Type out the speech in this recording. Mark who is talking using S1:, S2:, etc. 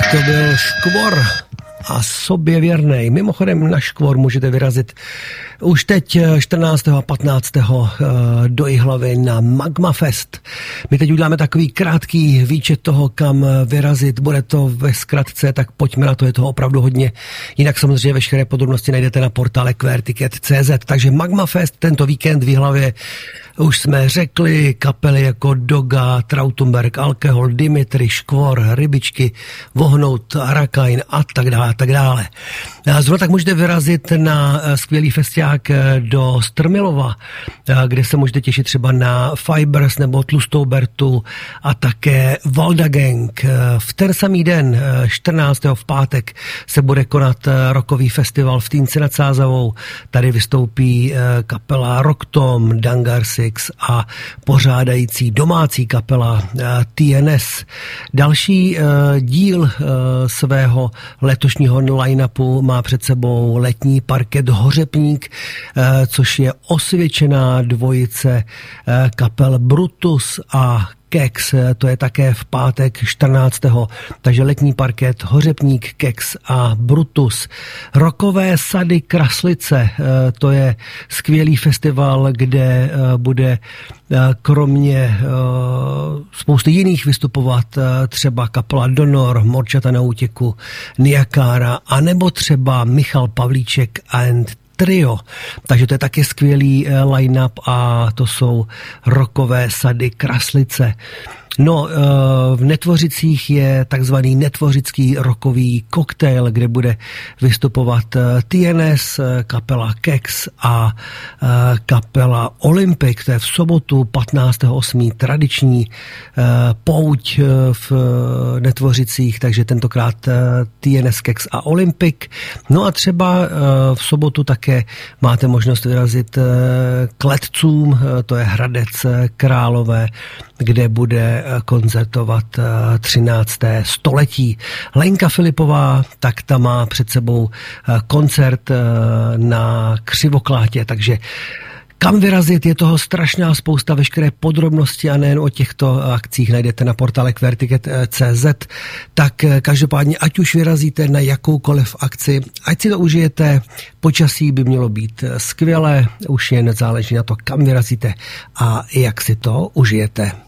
S1: To byl Škvor a sobě věrnej. Mimochodem na Škvor můžete vyrazit už teď 14. a 15. do Jihlavy na Magma Fest. My teď uděláme takový krátký výčet toho, kam vyrazit. Bude to ve zkratce, tak pojďme na to, je toho opravdu hodně. Jinak samozřejmě veškeré podrobnosti najdete na portále querticket.cz. Takže Magma Fest tento víkend v Jihlavě. Už jsme řekli kapely jako Doga, Trautenberg, Alkohol, Dimitri, Škvor, Rybičky, Vohnout, Arakain a tak dále, tak dále. Zrovna tak můžete vyrazit na skvělý festiák do Strmilova, kde se můžete těšit třeba na Fibers nebo Tlustou Bertu a také Valda Gang. V ten samý den, 14. v pátek, se bude konat rockový festival v Týnci nad Sázavou. Tady vystoupí kapela Rocktom, Dangar Six a pořádající domácí kapela TNS. Další díl svého letošního line-upu má před sebou letní parket Hořepník, což je osvědčená dvojice kapel Brutus a Kex, to je také v pátek 14. Takže letní parket, Hořepník, Kex a Brutus. Rockové sady Kraslice, to je skvělý festival, kde bude kromě spousty jiných vystupovat třeba kapela Donor, Morčata na útěku, Niakára, anebo třeba Michal Pavlíček and Trio. Takže to je taky skvělý line-up a to jsou rockové sady Kraslice. No, v Netvořicích je takzvaný netvořický rockový koktejl, kde bude vystupovat TNS, kapela Kex a kapela Olympic. To je v sobotu 15.8. tradiční pouť v Netvořicích, takže tentokrát TNS, Kex a Olympic. No a třeba v sobotu také máte možnost vyrazit k Letcům, to je Hradec Králové, kde bude koncertovat 13. století. Lenka Filipová, tak ta má před sebou koncert na Křivoklátě, takže kam vyrazit, je toho strašná spousta, veškeré podrobnosti a nejen o těchto akcích najdete na portále querticket.cz. Tak každopádně, ať už vyrazíte na jakoukoliv akci, ať si to užijete, počasí by mělo být skvělé, už jen záleží na to, kam vyrazíte a jak si to užijete.